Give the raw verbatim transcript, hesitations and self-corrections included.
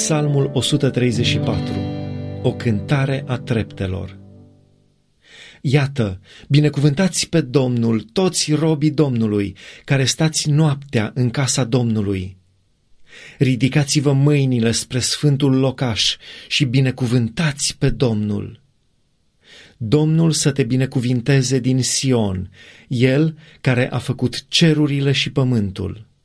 Psalmul o sută treizeci și patru. O cântare a treptelor. Iată, binecuvântați pe Domnul toți robii Domnului, care stați noaptea în casa Domnului. Ridicați-vă mâinile spre sfântul locaș și binecuvântați pe Domnul. Domnul să te binecuvinteze din Sion, El care a făcut cerurile și pământul.